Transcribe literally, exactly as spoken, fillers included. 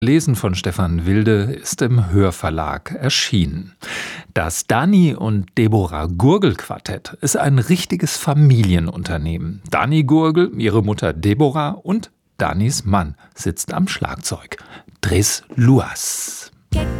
Lesen von Stefan Wilde ist im Hörverlag erschienen. Das Dani und Deborah Gurgel Quartett ist ein richtiges Familienunternehmen. Dani Gurgel, ihre Mutter Deborah und Danis Mann sitzt am Schlagzeug. Tres Luas.